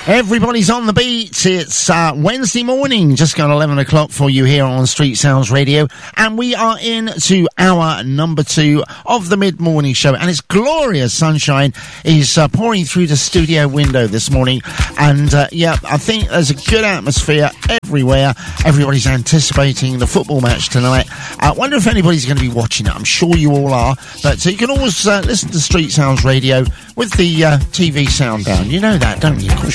Everybody's on the beat. It's Wednesday morning, just gone 11 o'clock for you here on Street Sounds Radio, and we are into hour number 2 of the mid-morning show, and it's glorious sunshine is pouring through the studio window this morning, and yeah, I think there's a good atmosphere everywhere. Everybody's anticipating the football match tonight. I wonder if anybody's going to be watching it. I'm sure you all are, but you can always listen to Street Sounds Radio with the TV sound down. You know that, don't you?